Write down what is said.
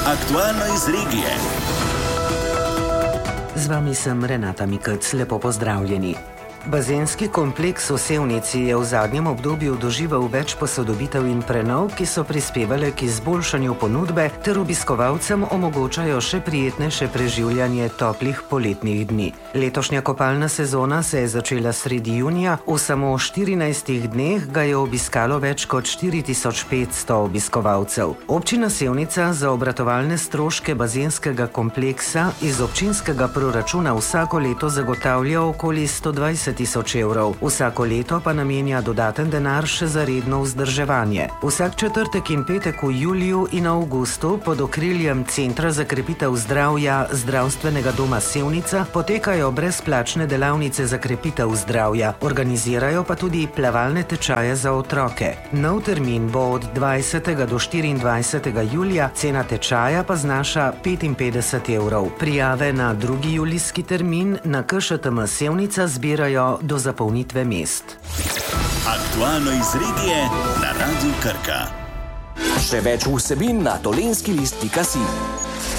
Aktualno iz regije. Z vami sem Renata Mikec, lepo pozdravljeni. Bazenski kompleks v Sevnici je v zadnjem obdobju doživel več posodobitev in prenov, ki so prispevale k izboljšanju ponudbe ter obiskovalcem omogočajo še prijetnejše preživljanje toplih poletnih dni. Letošnja kopalna sezona se je začela sredi junija, v samo 14 dneh ga je obiskalo več kot 4500 obiskovalcev. Občina Sevnica za obratovalne stroške bazenskega kompleksa iz občinskega proračuna vsako leto zagotavlja okoli 120 tisoč evrov. Vsako leto pa namenja dodaten denar še za redno vzdrževanje. Vsak četrtek in petek v juliju in avgustu pod okriljem Centra za krepitev zdravja Zdravstvenega doma Sevnica potekajo brezplačne delavnice za krepitev zdravja. Organizirajo pa tudi plavalne tečaje za otroke. Nov termin bo od 20. do 24. julija, cena tečaja pa znaša 55 evrov. Prijave na drugi julijski termin na KŠTM Sevnica zbirajo do zapolnitve mest. Aktualno iz regije na Radiu Krka. Še več vsebin na tolenskilist.si.